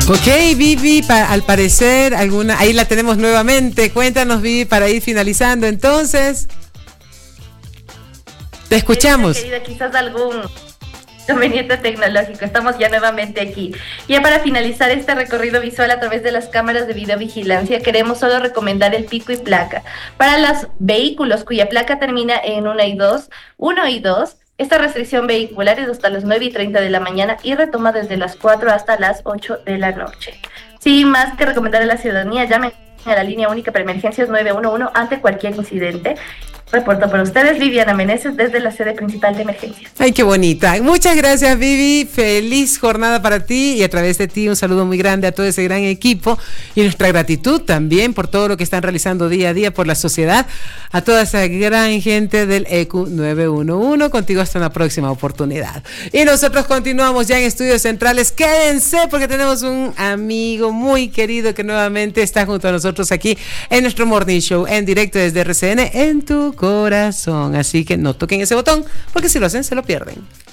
Ok, Vivi, al parecer, ahí la tenemos nuevamente. Cuéntanos, Vivi, para ir finalizando. Entonces, te escuchamos. Querida, quizás algún inconveniente tecnológico. Estamos ya nuevamente aquí. Ya para finalizar este recorrido visual a través de las cámaras de videovigilancia, queremos solo recomendar el pico y placa. Para los vehículos cuya placa termina en 1 y 2, esta restricción vehicular es hasta las 9:30 de la mañana y retoma desde las 4 hasta las 8 de la noche. Sin más que recomendar a la ciudadanía, llamen a la línea única para emergencias 911 ante cualquier incidente. Reporto para ustedes Viviana Meneses desde la sede principal de emergencias. Ay, qué bonita. Muchas gracias, Vivi. Feliz jornada para ti y a través de ti un saludo muy grande a todo ese gran equipo y nuestra gratitud también por todo lo que están realizando día a día por la sociedad, a toda esa gran gente del EQ 911. Contigo hasta una próxima oportunidad. Y nosotros continuamos ya en Estudios Centrales. Quédense porque tenemos un amigo muy querido que nuevamente está junto a nosotros aquí en nuestro Morning Show en directo desde RCN en tu corazón, así que no toquen ese botón porque si lo hacen se lo pierden.